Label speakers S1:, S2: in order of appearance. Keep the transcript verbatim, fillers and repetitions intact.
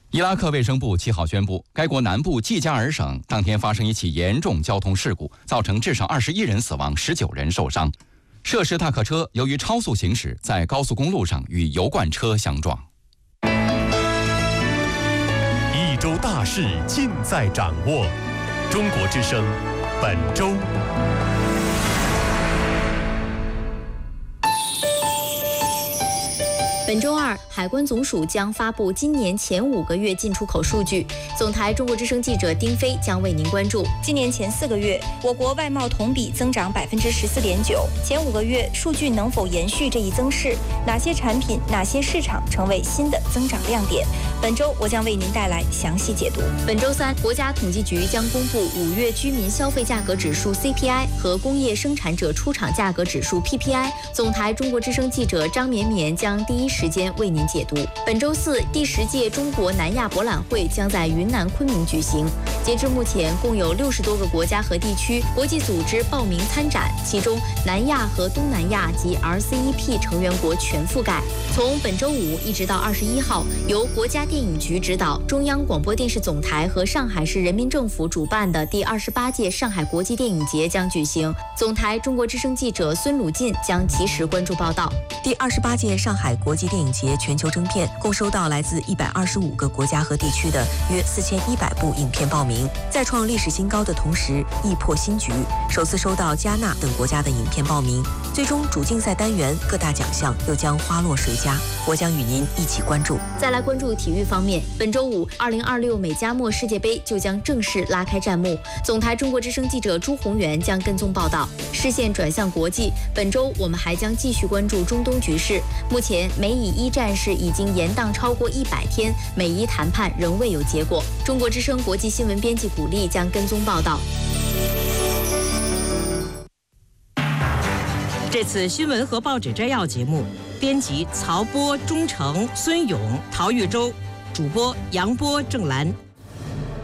S1: 伊拉克卫生部七号宣布，该国南部季加尔省当天发生一起严重交通事故，造成至少二十一人死亡，十九人受伤。涉事大客车由于超速行驶，在高速公路上与油罐车相撞。
S2: 一周大事尽在掌握，中国之声本周。
S3: 本周二，海关总署将发布今年前五个月进出口数据。总台中国之声记者丁飞将为您关注。
S4: 今年前四个月，我国外贸同比增长百分之十四点九。前五个月数据能否延续这一增势？哪些产品、哪些市场成为新的增长亮点？本周我将为您带来详细解读。
S3: 本周三，国家统计局将公布五月居民消费价格指数 C P I 和工业生产者出厂价格指数 P P I。总台中国之声记者张绵绵将第一时间为您解读。本周四，第十届中国南亚博览会将在云南昆明举行。截至目前，共有六十多个国家和地区、国际组织报名参展，其中南亚和东南亚及 R C E P 成员国全覆盖。从本周五一直到二十一号，由国家电影局指导、中央广播电视总台和上海市人民政府主办的第二十八届上海国际电影节将举行。总台中国之声记者孙鲁进将及时关注报道。
S5: 第二十八届上海国际电影节全球征片共收到来自一百二十五个国家和地区的约四千一百部影片报名，在创历史新高的同时亦破新局，首次收到加纳等国家的影片报名。最终主竞赛单元各大奖项又将花落谁家，我将与您一起关注。
S3: 再来关注体育方面，本周五二零二六美加墨世界杯就将正式拉开战幕。总台中国之声记者朱宏元将跟踪报道。视线转向国际，本周我们还将继续关注中东局势。目前美以一战事已经延宕超过一百天，美伊谈判仍未有结果。中国之声国际新闻编辑古丽将跟踪报道。
S6: 这次新闻和报纸摘要节目，编辑曹波、钟诚、孙勇、陶玉洲，主播杨波、郑兰。